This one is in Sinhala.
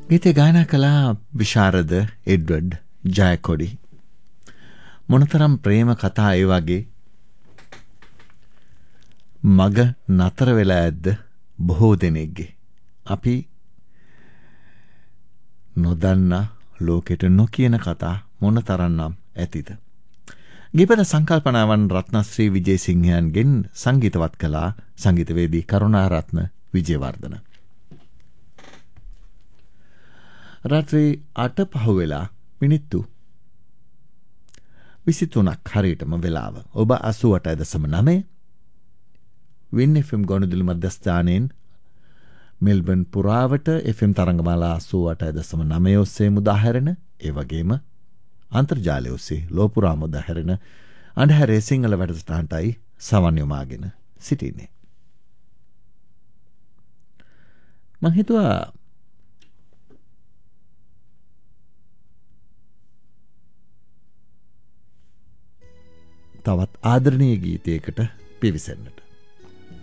ගීතය ගායනා කළා විශාරද එඩ්වඩ් ජයකොඩි. මොනතරම් ප්‍රේම කතා ඒ වගේ මග නතර වෙලා ඇද්ද බොහෝ දෙනෙක්ගේ. අපි නොදන්නා ලෝකෙට නොකියන කතා මොන තරන්නම් ඇතිද. ගීපද සංකල්පනාවන් රත්නශ්‍රී විජේසිංහයන්ගෙන් සංගීතවත් කළා සංගීතවේදී කරුණාරත්න විජේවර්ධන. රාත්‍රී 8 පහුවෙලා මිනිත්තු 23ක් හරියටම වෙලාව. ඔබ 88.9 වින් FM ගොනුදෙලි මධ්‍යස්ථානයෙන් මෙල්බන් පුරාවට FM තරංගමාලා 88.9 ඔස්සේ මුදාහැරෙන, ඒ වගේම අන්තර්ජාලය ඔස්සේ ලෝපුරා මුදාහැරෙන අන්ධහැරේ සිංහල වැඩසටහනටයි සවන් යොමාගෙන සිටින්නේ. මං හිතුවා තවත් ආදරණීය ගීතයකට පිවිසෙන්නට.